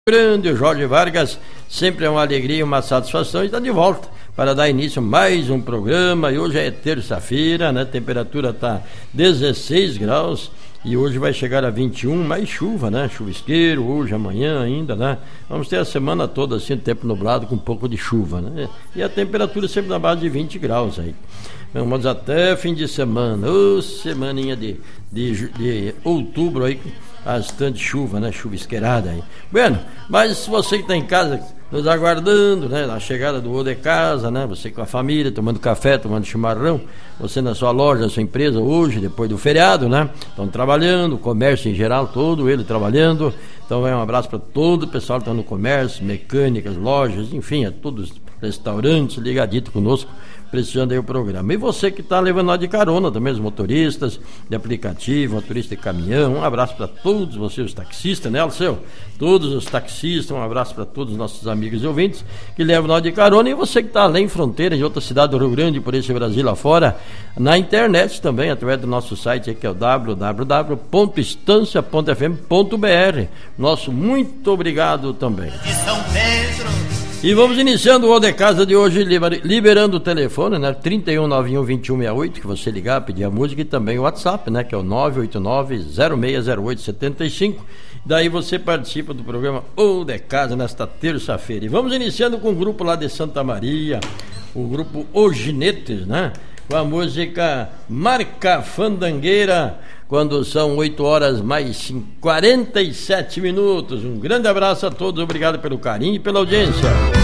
Grande Jorge Vargas, sempre é uma alegria e uma satisfação estar de volta para dar início a mais um programa. E hoje é terça-feira, né? A temperatura está 16 graus e hoje vai chegar a 21, mais chuva, né? Chuvisqueiro, hoje, amanhã ainda, né? Vamos ter a semana toda assim, tempo nublado com um pouco de chuva, né? E a temperatura sempre na base de 20 graus aí. Vamos até fim de semana, semaninha de outubro aí, bastante chuva, né? Chuvisqueirada aí. Bueno, mas você que está em casa nos aguardando, né? Na chegada do Ô de Casa, né? Você com a família, tomando café, tomando chimarrão, você na sua loja, na sua empresa hoje, depois do feriado, né? Estão trabalhando, o comércio em geral, todo ele trabalhando. Então vai um abraço para todo o pessoal que está no comércio, mecânicas, lojas, enfim, a todos os restaurantes ligadito conosco, prestigiando aí o programa. E você que está levando lá de carona também, os motoristas de aplicativo, motorista de caminhão, um abraço para todos vocês, os taxistas, né, Alceu? Todos os taxistas, um abraço para todos os nossos amigos e ouvintes que levam lá de carona. E você que está além fronteira, de outra cidade do Rio Grande, por esse Brasil lá fora, na internet também, através do nosso site que é o www.estancia.fm.br. Nosso muito obrigado também. De São Pedro. E vamos iniciando o Ô de Casa de hoje, liberando o telefone, né? 3191-2168, que você ligar, pedir a música, e também o WhatsApp, né? Que é o 989-0608-75. Daí você participa do programa Ô de Casa nesta terça-feira. E vamos iniciando com o grupo lá de Santa Maria, o grupo Os Ginetes, né? Com a música Marca Fandangueira, quando são 8 horas mais 47 minutos. Um grande abraço a todos, obrigado pelo carinho e pela audiência.